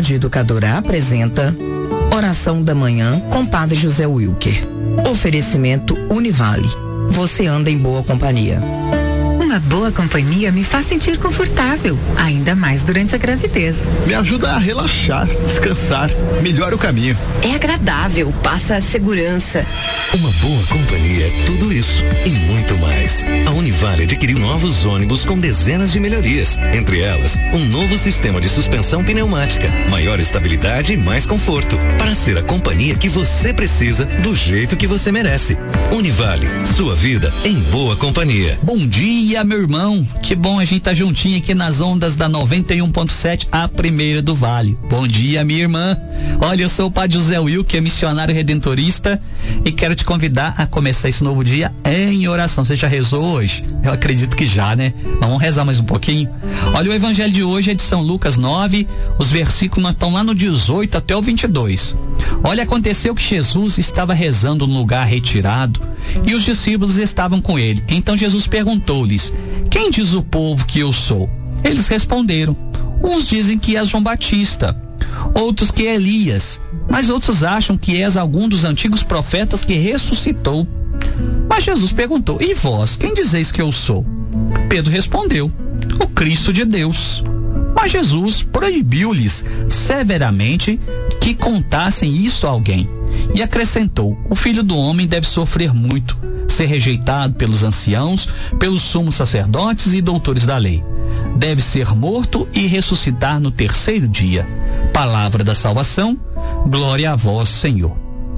Rádio Educadora apresenta Oração da Manhã com Padre José Wilker. Oferecimento Univale. Você anda em boa companhia. Uma boa companhia me faz sentir confortável, ainda mais durante a gravidez. Me ajuda a relaxar, descansar, melhora o caminho. É agradável, passa a segurança. Uma boa companhia é tudo isso e muito mais. A Univale adquiriu novos ônibus com dezenas de melhorias. Entre elas, um novo sistema de suspensão pneumática, maior estabilidade e mais conforto. Para ser a companhia que você precisa, do jeito que você merece. Univale, sua vida em boa companhia. Bom dia, meu irmão. Que bom a gente tá juntinho aqui nas ondas da 91.7, a primeira do Vale. Bom dia, minha irmã. Olha, eu sou o Padre José Wilker, missionário redentorista, e quero te convidar a começar esse novo dia em oração. Você já rezou hoje? Eu acredito que já, né? Vamos rezar mais um pouquinho? Olha, o evangelho de hoje é de São Lucas 9, os versículos estão lá no 18 até o 22. Olha, aconteceu que Jesus estava rezando num lugar retirado e os discípulos estavam com ele. Então Jesus perguntou-lhes: quem diz o povo que eu sou? Eles responderam: uns dizem que és João Batista, outros que é Elias, mas outros acham que és algum dos antigos profetas que ressuscitou. Mas Jesus perguntou: e vós, quem dizeis que eu sou? Pedro respondeu: o Cristo de Deus. Mas Jesus proibiu-lhes severamente que contassem isso a alguém e acrescentou: o Filho do Homem deve sofrer muito, ser rejeitado pelos anciãos, pelos sumos sacerdotes e doutores da lei. Deve ser morto e ressuscitar no terceiro dia. Palavra da salvação, glória a vós, Senhor.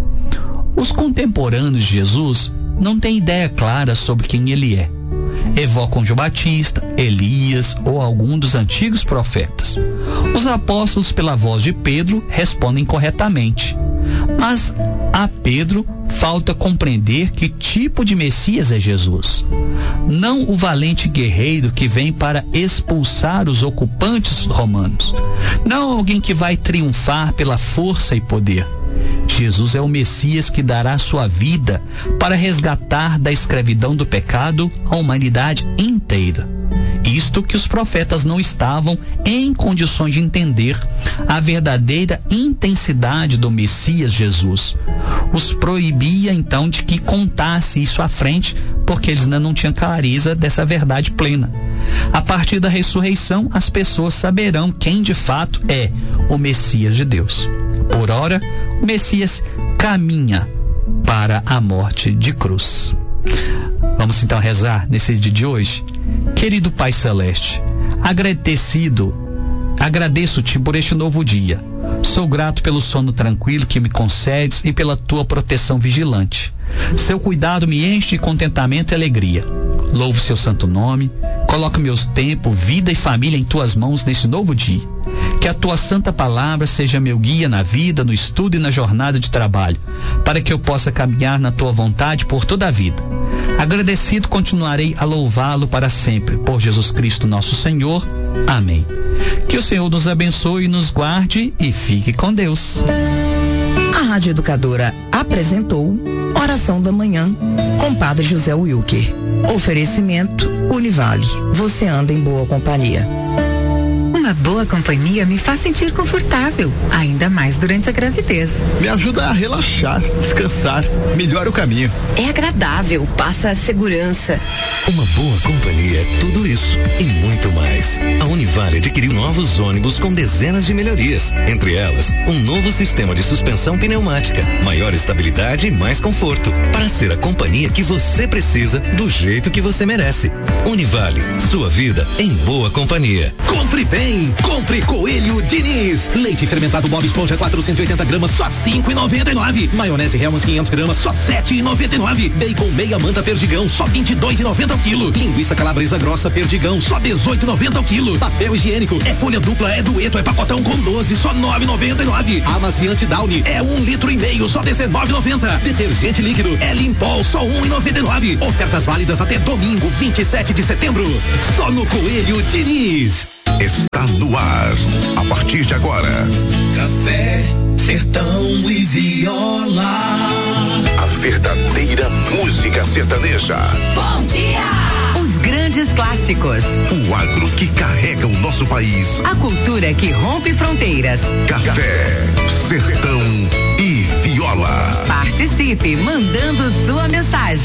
Os contemporâneos de Jesus não têm ideia clara sobre quem ele é. Evocam João Batista, Elias ou algum dos antigos profetas. Os apóstolos, pela voz de Pedro, respondem corretamente. Mas a Pedro falta compreender que tipo de Messias é Jesus. Não o valente guerreiro que vem para expulsar os ocupantes romanos. Não alguém que vai triunfar pela força e poder. Jesus é o Messias que dará sua vida para resgatar da escravidão do pecado a humanidade inteira. Isto que os profetas não estavam em condições de entender a verdadeira intensidade do Messias Jesus. Os proibia então de que contasse isso à frente, porque eles ainda não tinham clareza dessa verdade plena. A partir da ressurreição, as pessoas saberão quem de fato é o Messias de Deus. Por ora, o Messias caminha para a morte de cruz. Vamos então rezar nesse dia de hoje? Querido Pai Celeste, agradeço-te por este novo dia. Sou grato pelo sono tranquilo que me concedes e pela tua proteção vigilante. Seu cuidado me enche de contentamento e alegria. Louvo seu santo nome, coloco meus tempos, vida e família em tuas mãos nesse novo dia. Que a tua santa palavra seja meu guia na vida, no estudo e na jornada de trabalho, para que eu possa caminhar na tua vontade por toda a vida. Agradecido continuarei a louvá-lo para sempre, por Jesus Cristo nosso Senhor. Amém. Que o Senhor nos abençoe, nos guarde e fique com Deus. A Rádio Educadora apresentou Oração da Manhã com Padre José Wilker. Oferecimento Univale. Você anda em boa companhia. Uma boa companhia me faz sentir confortável, ainda mais durante a gravidez. Me ajuda a relaxar, descansar, melhora o caminho. É agradável, passa a segurança. Uma boa companhia é tudo isso e muito mais. A Univale adquiriu novos ônibus com dezenas de melhorias. Entre elas, um novo sistema de suspensão pneumática, maior estabilidade e mais conforto. Para ser a companhia que você precisa, do jeito que você merece. Univale, sua vida em boa companhia. Compre bem, compre Coelho Diniz. Leite fermentado Bob Esponja 480 gramas, só R$5,99. Maionese Hellmann's 500 gramas, só R$7,99. Bacon meia manta perdigão, só R$22,90 ao quilo. Linguiça calabresa grossa perdigão, só R$18,90 ao quilo. Papel higiênico, é folha dupla, é dueto, é pacotão com 12, só R$9,99. Amaciante Downy, é 1,5 litros, só R$19,90. Detergente líquido, é Limpol, só R$1,99. Ofertas válidas até domingo, 27 de setembro. Só no Coelho Diniz. Está no ar, a partir de agora. Café, sertão e viola. A verdadeira música sertaneja. Bom dia! Os grandes clássicos. O agro que carrega o nosso país. A cultura que rompe fronteiras. Café, Sertão e Viola. Participe mandando sua mensagem.